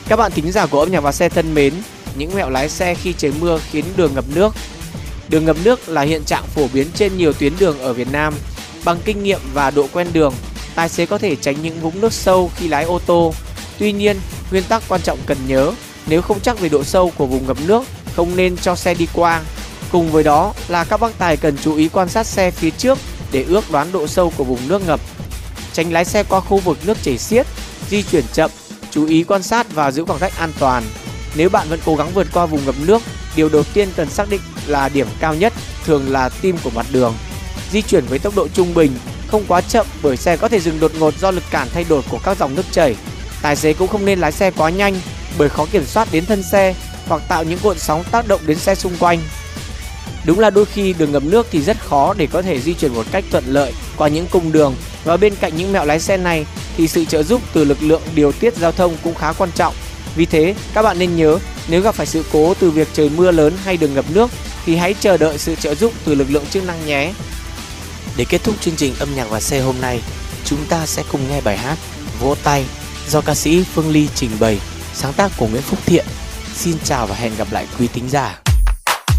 Các bạn thính giả của âm nhạc và xe thân mến, những mẹo lái xe khi trời mưa khiến đường ngập nước. Đường ngập nước là hiện trạng phổ biến trên nhiều tuyến đường ở Việt Nam. Bằng kinh nghiệm và độ quen đường, tài xế có thể tránh những vũng nước sâu khi lái ô tô. Tuy nhiên, nguyên tắc quan trọng cần nhớ, nếu không chắc về độ sâu của vùng ngập nước, không nên cho xe đi qua. Cùng với đó là các bác tài cần chú ý quan sát xe phía trước để ước đoán độ sâu của vùng nước ngập. Tránh lái xe qua khu vực nước chảy xiết, di chuyển chậm, chú ý quan sát và giữ khoảng cách an toàn. Nếu bạn vẫn cố gắng vượt qua vùng ngập nước, điều đầu tiên cần xác định là điểm cao nhất, thường là tim của mặt đường. Di chuyển với tốc độ trung bình, không quá chậm bởi xe có thể dừng đột ngột do lực cản thay đổi của các dòng nước chảy. Tài xế cũng không nên lái xe quá nhanh bởi khó kiểm soát đến thân xe hoặc tạo những cuộn sóng tác động đến xe xung quanh. Đúng là đôi khi đường ngập nước thì rất khó để có thể di chuyển một cách thuận lợi qua những cung đường, và bên cạnh những mẹo lái xe này thì sự trợ giúp từ lực lượng điều tiết giao thông cũng khá quan trọng. Vì thế, các bạn nên nhớ, nếu gặp phải sự cố từ việc trời mưa lớn hay đường ngập nước thì hãy chờ đợi sự trợ giúp từ lực lượng chức năng nhé. Để kết thúc chương trình âm nhạc và xe hôm nay, chúng ta sẽ cùng nghe bài hát Vỗ Tay do ca sĩ Phương Ly trình bày, sáng tác của Nguyễn Phúc Thiện. Xin chào và hẹn gặp lại quý thính giả.